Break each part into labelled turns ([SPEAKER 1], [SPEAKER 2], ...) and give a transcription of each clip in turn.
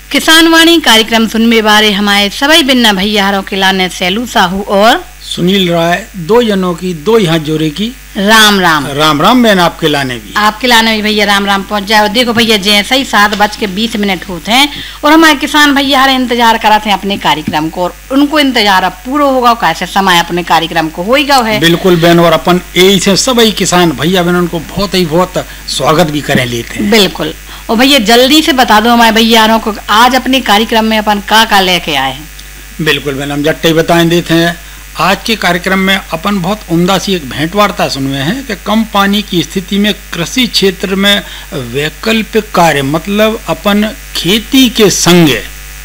[SPEAKER 1] किसान वाणी कार्यक्रम सुनने बारे हमारे सभी बिन्ना भैया के लाने सैलू साहू और
[SPEAKER 2] सुनील राय दो जनों की दो यहाँ जोरे की
[SPEAKER 1] राम राम
[SPEAKER 2] राम राम बहन आपके लाने भी
[SPEAKER 1] भैया राम राम पहुंच जाओ। देखो भैया जैसे ही 7:20 होते हैं और हमारे किसान भैया इंतजार करा थे अपने कार्यक्रम को और उनको इंतजार अब पूरा होगा कैसे समय अपने कार्यक्रम को होगा है।
[SPEAKER 2] बिल्कुल बहन, और अपन यही से सभी किसान भैया बहन उनको बहुत स्वागत भी करें लेते हैं।
[SPEAKER 1] बिल्कुल। और भैया जल्दी से बता दो हमारे भैया को आज अपने कार्यक्रम में अपन का लेके आए हैं।
[SPEAKER 2] बिल्कुल बहन, हम जट्टे बताएं देते हैं। आज के कार्यक्रम में अपन बहुत उम्दा सी एक भेंट वार्ता सुनवे हैं कि कम पानी की स्थिति में कृषि क्षेत्र में वैकल्पिक कार्य मतलब अपन खेती के संगे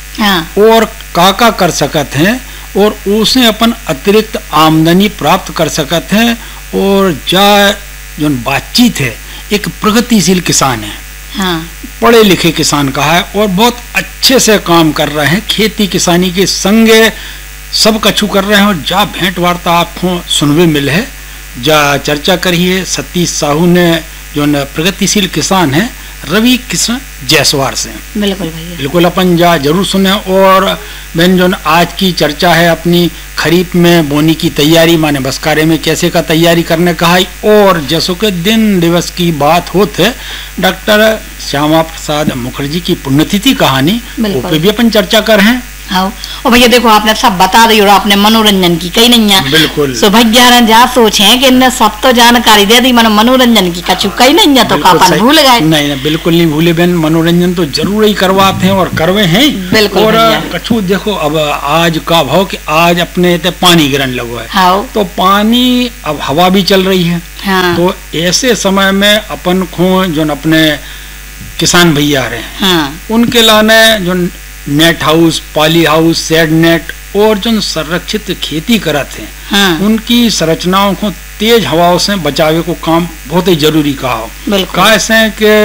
[SPEAKER 2] और काका कर सकते हैं और उससे अपन अतिरिक्त आमदनी प्राप्त कर सकते हैं। और जो बातचीत है एक प्रगतिशील किसान है, पढ़े लिखे किसान का है और बहुत अच्छे से काम कर रहे हैं, खेती किसानी के संगे सब कछु कर रहे हैं। और जा भेंट वार्ता आपको सुनवे मिले है, जा चर्चा करी है सतीश साहू ने जो न प्रगतिशील किसान है रवि किशन जैसवार से।
[SPEAKER 1] बिल्कुल भैया, बिल्कुल
[SPEAKER 2] अपन जा जरूर सुने। और बहन जो आज की चर्चा है अपनी खरीफ में बोनी की तैयारी माने बसकारे में कैसे का तैयारी करने का है। और जैसो के दिन दिवस की बात होते डॉक्टर श्यामा प्रसाद मुखर्जी की पुण्यतिथि कहानी उस पे भी अपन चर्चा कर हैं।
[SPEAKER 1] और भैया देखो आपने सब बता दी और आपने मनोरंजन की कई नहीं है।
[SPEAKER 2] बिल्कुल।
[SPEAKER 1] सो भैया जा सोचे कि इनने सब तो जानकारी दे दी मनोरंजन की कछु कई नहीं है तो अपन भूल गए।
[SPEAKER 2] नहीं बिल्कुल नहीं भूले बहन, मनोरंजन तो जरूर ही करवाते हैं और करवे हैं।
[SPEAKER 1] बिल्कुल।
[SPEAKER 2] और कछु देखो अब आज का भाव कि आज अपने पानी गिरन लगो है तो पानी अब हवा भी चल रही है। तो ऐसे समय में अपन को जो अपने किसान भैया रहे उनके लाने जो net house, poly house, shade net और जो संरक्षित खेती करते हैं उनकी संरचनाओं को तेज हवाओं से बचावे को काम बहुत ही जरूरी कहा। कैसे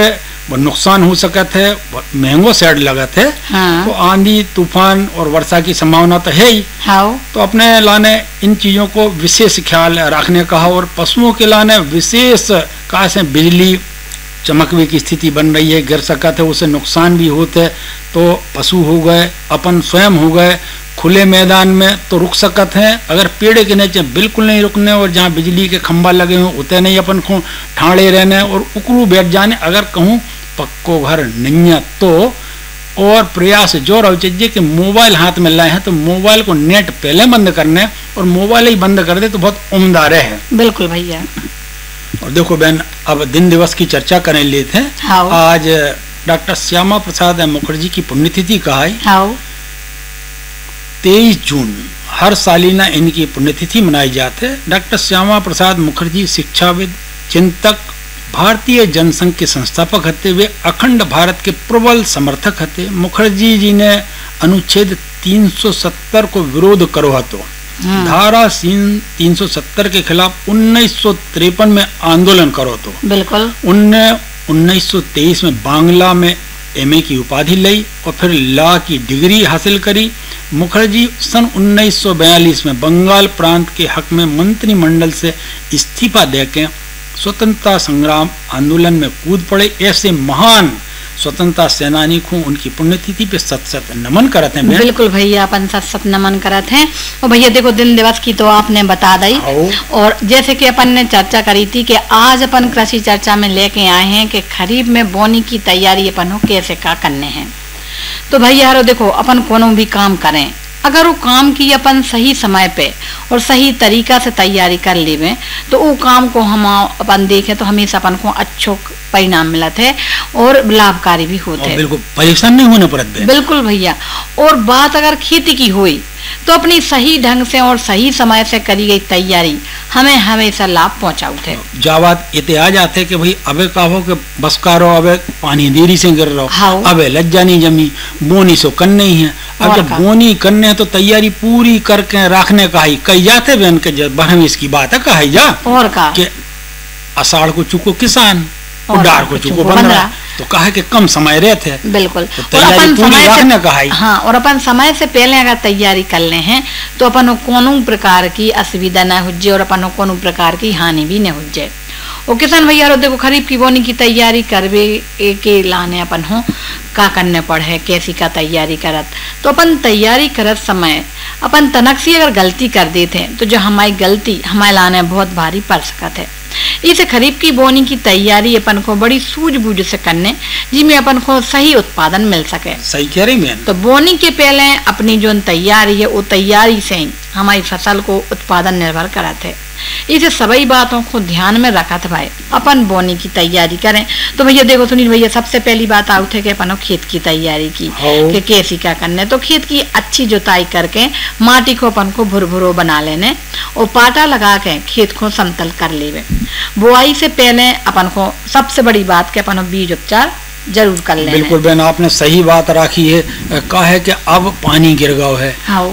[SPEAKER 2] कि नुकसान हो सकता है, महंगो शेड लगत है तो आंधी तूफान और वर्षा की संभावना तो है ही। तो अपने लाने इन चीजों को विशेष ख्याल रखने का और पशुओं के लाने विशेष कैसे बिजली चमकवे की स्थिति बन रही है, गिर सकता है, उससे नुकसान भी होते है। तो पशु हो गए, अपन स्वयं हो गए, खुले मैदान में तो रुक सकते हैं, अगर पेड़ के नीचे बिल्कुल नहीं रुकने और जहाँ बिजली के खंभा लगे हुए उतने नहीं अपन को ठाणे रहने और उकड़ू बैठ जाने। अगर कहूँ पक्को घर नहीं है तो और प्रयास जो रहो चाहिए कि मोबाइल हाथ में लाए हैं तो मोबाइल को नेट पहले बंद करने और मोबाइल ही बंद कर दे तो बहुत उम्दा रहे।
[SPEAKER 1] बिल्कुल भैया।
[SPEAKER 2] और देखो बहन अब दिन दिवस की चर्चा करने लेते हैं। आज डॉक्टर श्यामा प्रसाद मुखर्जी की पुण्यतिथि का है 23 जून, हर सालिना इनकी पुण्यतिथि मनाई जाती है। डॉक्टर श्यामा प्रसाद मुखर्जी शिक्षाविद, चिंतक, भारतीय जनसंघ के संस्थापक हते, वे अखंड भारत के प्रबल समर्थक हते। मुखर्जी जी ने अनुच्छेद 370 को विरोध करो हतो, धारा 370 के खिलाफ 1953 में आंदोलन करो तो। बिल्कुल। 1923 में बांग्ला में एमए की उपाधि ली और फिर लॉ की डिग्री हासिल करी। मुखर्जी सन 1942 में बंगाल प्रांत के हक में मंत्रिमंडल से इस्तीफा देके स्वतंत्रता संग्राम आंदोलन में कूद पड़े। ऐसे महान स्वतंत्रता सेनानी को उनकी पुण्यतिथि पे सत नमन करते हैं।
[SPEAKER 1] बिल्कुल भैया अपन सत नमन करते हैं। और भैया देखो दिन दिवस की तो आपने बता दी और जैसे कि अपन ने चर्चा करी थी कि आज अपन कृषि चर्चा में लेके आए हैं कि खरीफ में बोनी की तैयारी अपन हो कैसे का करने हैं। तो भैया देखो अपन कोनो भी काम करें अगर वो काम की अपन सही समय पे और सही तरीका से तैयारी कर लेवे तो वो काम को हम अपन देखें तो हमेशा अपन को अच्छो परिणाम मिलते है और लाभकारी भी होते हैं।
[SPEAKER 2] बिल्कुल परेशान नहीं होने पड़ते।
[SPEAKER 1] बिल्कुल भैया। और बात अगर खेती की हुई तो अपनी सही ढंग से और सही समय से करी गई तैयारी हमें हमेशा लाभ पहुंचाते है।
[SPEAKER 2] जावात इते आ जाते कि भाई अबे कहो कि बस करो अबे पानी देरी से गिर रहा अबे लज्जा नहीं जमी बोनी सो करने ही है। अब जब बोनी करने तो तैयारी पूरी करके रखने का ही कही जाते बहन के बहन इसकी बात है कही जा
[SPEAKER 1] और का
[SPEAKER 2] कि अषाढ़ को चुको किसान और डार को चुको बंदरा तो कहे कि कम समय रहते हैं।
[SPEAKER 1] बिल्कुल।
[SPEAKER 2] तो तैयारी पूरी रखने का है।
[SPEAKER 1] हाँ और अपन समय से पहले अगर तैयारी कर ले हैं तो अपन कोनो प्रकार की असुविधा न हो जाए और अपन कोनो प्रकार की हानि भी न हो जाए। और किसान भैया देखो खरीफ की बोनी की तैयारी करवे के लाने अपन हो का करने पड़े, कैसी का तैयारी करत। तो अपन तैयारी करत समय अपन तनक सी अगर गलती कर देते हैं तो जो हमारी गलती हमारे लाने बहुत भारी पड़ सकत है। इसे खरीफ की बोनी की तैयारी अपन को बड़ी सूझबूझ से करने जिसमें अपन को सही उत्पादन मिल सके।
[SPEAKER 2] सही कह रही मैं।
[SPEAKER 1] तो बोनी के पहले अपनी जो तैयारी है वो तैयारी से ही हमारी फसल को उत्पादन निर्भर करत है। इसे सभी बातों को ध्यान में रखत भाई अपन बोनी की तैयारी करें। तो भैया देखो सुनील भैया सबसे पहली बात आउट है कि अपन खेत की तैयारी की कि कैसी क्या करने। तो खेत की अच्छी जुताई करके माटी को अपन को भुरभुरो बना लेने और पाटा लगा के खेत को समतल कर लेवे। बुआई से पहले अपन को सबसे बड़ी बात के अपन बीज उपचार जरूर कर लेना।
[SPEAKER 2] बिल्कुल बहन आपने सही बात रखी है। कहा है कि अब पानी गिर गया है,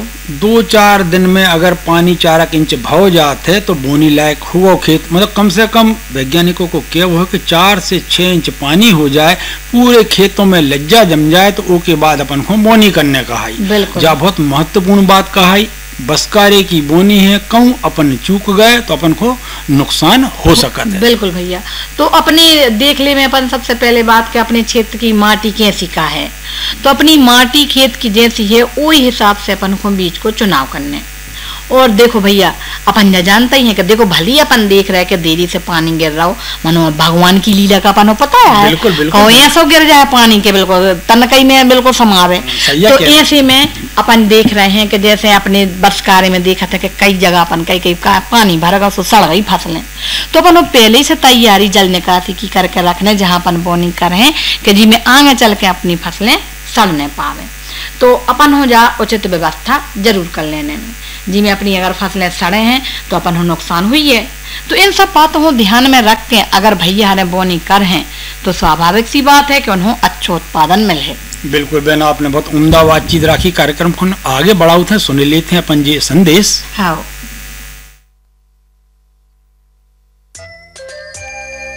[SPEAKER 2] 2-4 दिन में अगर पानी 4 इंच भव जाते तो बोनी लायक हुआ खेत, मतलब कम से कम वैज्ञानिकों को क्या हुआ कि 4 से 6 इंच पानी हो जाए, पूरे खेतों में लज्जा जम जाए तो उसके बाद अपन को बोनी करने कहा। जहाँ बहुत महत्वपूर्ण बात कहा, बसकारे की बोनी है, कहूँ अपन चूक गए तो अपन को नुकसान हो सकता है।
[SPEAKER 1] बिल्कुल भैया। तो अपने देख ले में अपन सबसे पहले बात के अपने क्षेत्र की माटी कैसी का है, तो अपनी माटी खेत की जैसी है वही हिसाब से अपन को बीज को चुनाव करने। और देखो भैया अपन जानते ही है कि देखो भली अपन देख रहे हैं कि देरी से पानी गिर रहा हो, मनो भगवान की लीला का अपन पता है।
[SPEAKER 2] बिल्कुल बिल्कुल।
[SPEAKER 1] ऐसा गिर जाए पानी के बिल्कुल तनकई में बिल्कुल समावे। तो ऐसे में अपन देख रहे हैं कि जैसे अपने बरसकारे में देखा था कि कई जगह अपन कई पानी भरगा सो सड़ गई फसलें। तो अपन पहले से तैयारी जल निकासी की करके रखने जहाँ अपन बोनी करें कि जी में आगे चल के अपनी फसलें सड़ न पावे। तो अपन हो जा उचित व्यवस्था जरूर कर लेने में, जिनमें अपनी अगर फसलें सड़े हैं तो अपन हो नुकसान हुई है। तो इन सब बातों को ध्यान में रख के अगर भैया हमें बोनी कर हैं तो स्वाभाविक सी बात है कि उन्हें अच्छा उत्पादन मिले।
[SPEAKER 2] बिल्कुल बहन आपने बहुत उम्दा बातचीत रखी। कार्यक्रम को आगे बढ़ाओ थे, सुन लेते हैं अपन जी संदेश।
[SPEAKER 1] हाँ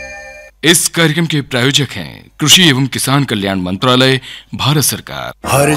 [SPEAKER 3] इस कार्यक्रम के प्रायोजक हैं कृषि एवं किसान कल्याण मंत्रालय, भारत सरकार।
[SPEAKER 4] हर